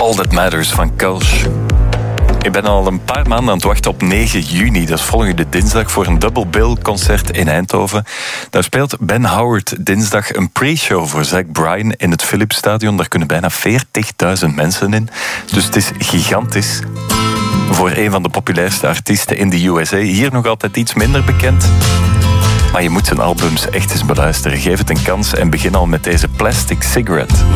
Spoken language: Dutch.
All That Matters van Kulsh. Ik ben al een paar maanden aan het wachten op 9 juni. Dat is volgende dinsdag voor een double bill concert in Eindhoven. Daar speelt Ben Howard dinsdag een pre-show voor Zach Bryan in het Philipsstadion. Daar kunnen bijna 40.000 mensen in. Dus het is gigantisch. Voor een van de populairste artiesten in de USA. Hier nog altijd iets minder bekend. Maar je moet zijn albums echt eens beluisteren. Geef het een kans en begin al met deze Plastic Cigarette.